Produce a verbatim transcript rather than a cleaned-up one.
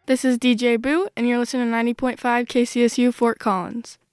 This is D J Boo, and you're listening to ninety point five K C S U Fort Collins.